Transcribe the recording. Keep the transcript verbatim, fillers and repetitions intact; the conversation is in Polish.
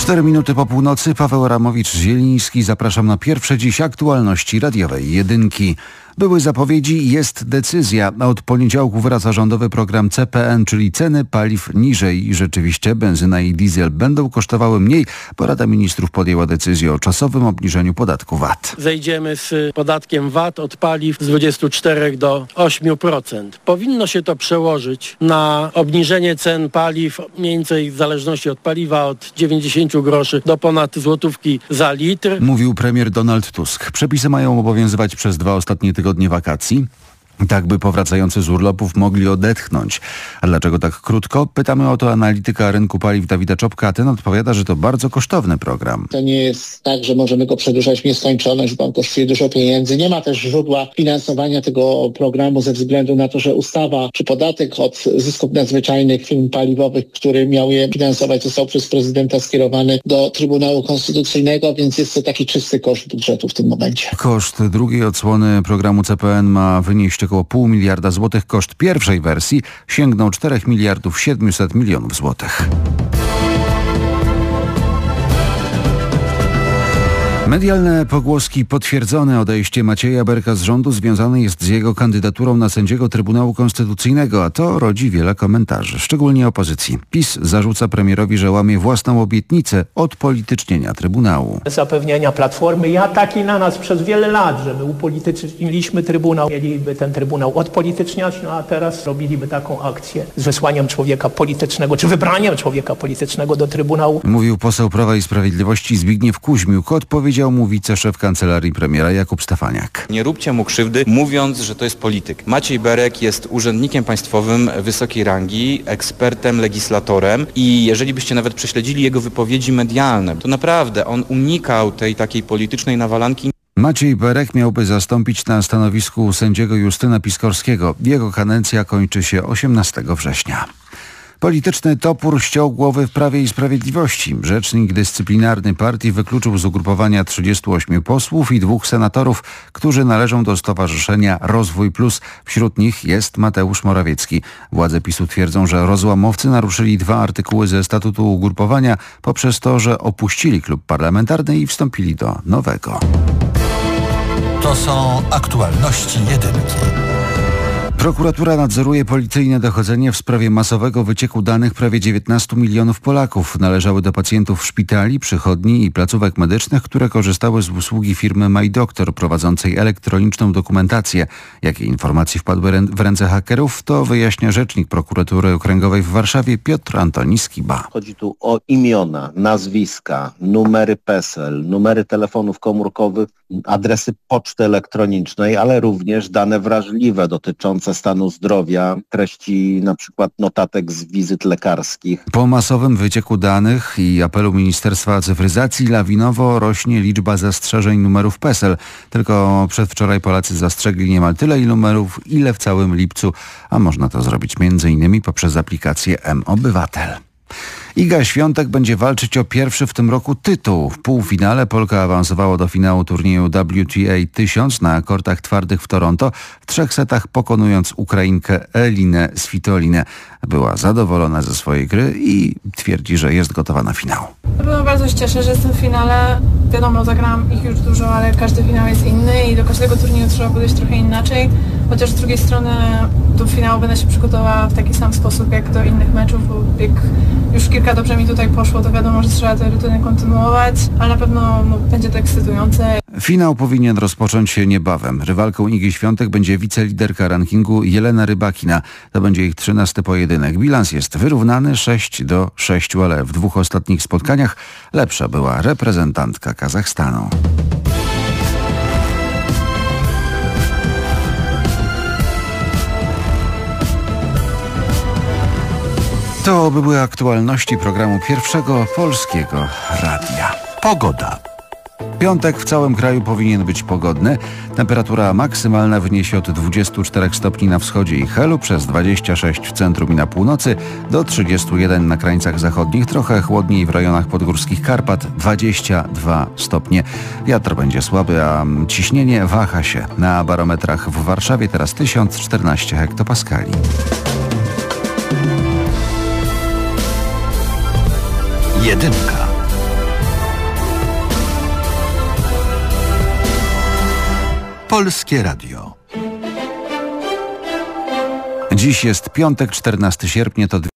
Cztery minuty po północy. Paweł Ramowicz-Zieliński. Zapraszam na pierwsze dziś aktualności radiowej Jedynki. Były zapowiedzi, jest decyzja. Od poniedziałku wraca rządowy program C P N, czyli ceny paliw niżej. I rzeczywiście benzyna i diesel będą kosztowały mniej, bo Rada Ministrów podjęła decyzję o czasowym obniżeniu podatku V A T. Zejdziemy z podatkiem V A T od paliw z dwudziestu czterech do ośmiu procent. Powinno się to przełożyć na obniżenie cen paliw mniej więcej w zależności od paliwa od dziewięćdziesięciu groszy do ponad złotówki za litr. Mówił premier Donald Tusk. Przepisy mają obowiązywać przez dwa ostatnie tygodnie wakacji. Tak by powracający z urlopów mogli odetchnąć. A dlaczego tak krótko? Pytamy o to analityka rynku paliw Dawida Czopka, a ten odpowiada, że to bardzo kosztowny program. To nie jest tak, że możemy go przedłużać w nieskończoność, bo on kosztuje dużo pieniędzy. Nie ma też źródła finansowania tego programu ze względu na to, że ustawa czy podatek od zysków nadzwyczajnych firm paliwowych, który miał je finansować, został przez prezydenta skierowany do Trybunału Konstytucyjnego, więc jest to taki czysty koszt budżetu w tym momencie. Koszt drugiej odsłony programu C P N ma wynieść około pół miliarda złotych. Koszt pierwszej wersji sięgnął czterech miliardów siedmiuset milionów złotych. Medialne pogłoski potwierdzone. Odejście Macieja Berka z rządu związane jest z jego kandydaturą na sędziego Trybunału Konstytucyjnego, a to rodzi wiele komentarzy, szczególnie opozycji. PiS zarzuca premierowi, że łamie własną obietnicę odpolitycznienia Trybunału. Zapewnienia Platformy i ataki na nas przez wiele lat, że my upolityczniliśmy Trybunał, mieliby ten Trybunał odpolityczniać, no a teraz robiliby taką akcję z wysłaniem człowieka politycznego, czy wybraniem człowieka politycznego do Trybunału. Mówił poseł Prawa i Sprawiedliwości Zbigniew Kuźmiuk. Odpowiedział mu wiceszef kancelarii premiera Jakub Stefaniak. Nie róbcie mu krzywdy, mówiąc, że to jest polityk. Maciej Berek jest urzędnikiem państwowym wysokiej rangi, ekspertem, legislatorem i jeżeli byście nawet prześledzili jego wypowiedzi medialne, to naprawdę on unikał tej takiej politycznej nawalanki. Maciej Berek miałby zastąpić na stanowisku sędziego Justyna Piskorskiego. Jego kadencja kończy się osiemnastego września. Polityczny topór ściął głowy w Prawie i Sprawiedliwości. Rzecznik dyscyplinarny partii wykluczył z ugrupowania trzydziestu ośmiu posłów i dwóch senatorów, którzy należą do Stowarzyszenia Rozwój Plus. Wśród nich jest Mateusz Morawiecki. Władze PiSu twierdzą, że rozłamowcy naruszyli dwa artykuły ze statutu ugrupowania poprzez to, że opuścili klub parlamentarny i wstąpili do nowego. To są aktualności Jedynki. Prokuratura nadzoruje policyjne dochodzenie w sprawie masowego wycieku danych prawie dziewiętnastu milionów Polaków. Należały do pacjentów szpitali, przychodni i placówek medycznych, które korzystały z usługi firmy MyDoctor prowadzącej elektroniczną dokumentację. Jakie informacje wpadły w ręce hakerów, to wyjaśnia rzecznik prokuratury okręgowej w Warszawie Piotr Antoni Skiba. Chodzi tu o imiona, nazwiska, numery PESEL, numery telefonów komórkowych, adresy poczty elektronicznej, ale również dane wrażliwe dotyczące stanu zdrowia, treści na przykład notatek z wizyt lekarskich. Po masowym wycieku danych i apelu Ministerstwa Cyfryzacji lawinowo rośnie liczba zastrzeżeń numerów PESEL. Tylko przedwczoraj Polacy zastrzegli niemal tyle numerów, ile w całym lipcu, a można to zrobić między innymi poprzez aplikację M-Obywatel. Iga Świątek będzie walczyć o pierwszy w tym roku tytuł. W półfinale Polka awansowała do finału turnieju W T A tysiąc na kortach twardych w Toronto, w trzech setach pokonując Ukrainkę Elinę Svitolinę. Była zadowolona ze swojej gry i twierdzi, że jest gotowa na finał. Na pewno bardzo się cieszę, że jestem w finale. Wiadomo, zagrałam ich już dużo, ale każdy finał jest inny i do każdego turnieju trzeba podejść trochę inaczej. Chociaż z drugiej strony do finału będę się przygotowała w taki sam sposób jak do innych meczów, bo jak już kilka dobrze mi tutaj poszło, to wiadomo, że trzeba tę rutynę kontynuować, ale na pewno no, będzie to ekscytujące. Finał powinien rozpocząć się niebawem. Rywalką Igi Świątek będzie wiceliderka rankingu Jelena Rybakina. To będzie ich trzynasty pojedynek. Bilans jest wyrównany sześć do sześciu, ale w dwóch ostatnich spotkaniach lepsza była reprezentantka Kazachstanu. To były aktualności programu Pierwszego Polskiego Radia. Pogoda. Piątek w całym kraju powinien być pogodny. Temperatura maksymalna wyniesie od dwudziestu czterech stopni na wschodzie i Helu, przez dwadzieścia sześć w centrum i na północy, do trzydziestu jeden na krańcach zachodnich, trochę chłodniej w rejonach podgórskich Karpat, dwadzieścia dwa stopnie. Wiatr będzie słaby, a ciśnienie waha się. Na barometrach w Warszawie teraz tysiąc czternaście hektopaskali. Jedynka. Polskie Radio. Dziś jest piątek, czternastego sierpnia, to